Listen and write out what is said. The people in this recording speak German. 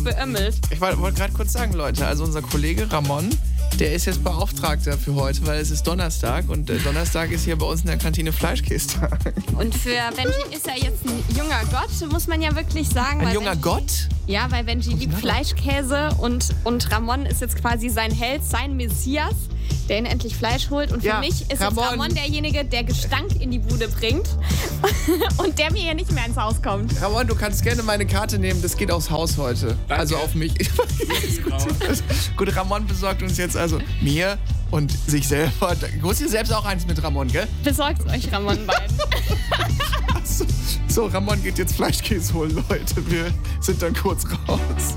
beömmelt. Ich wollte gerade kurz sagen, Leute, also unser Kollege Ramon, der ist jetzt Beauftragter für heute, weil es ist Donnerstag und Donnerstag ist hier bei uns in der Kantine Fleischkästag. Und für Benji ist er jetzt ein junger Gott, muss man ja wirklich sagen. Ein junger Gott? Ja, weil Benji liebt Fleischkäse und Ramon ist jetzt quasi sein Held, sein Messias, der ihn endlich Fleisch holt. Und für mich ist jetzt Ramon derjenige, der Gestank in die Bude bringt und der mir hier nicht mehr ins Haus kommt. Ramon, du kannst gerne meine Karte nehmen, das geht aufs Haus heute. Danke. Also auf mich. Gut, Ramon besorgt uns jetzt also mir und sich selber. Du holst dir selbst auch eins mit Ramon, gell? Besorgt euch Ramon beiden. So, Ramon geht jetzt Fleischkäse holen, Leute. Wir sind dann kurz raus.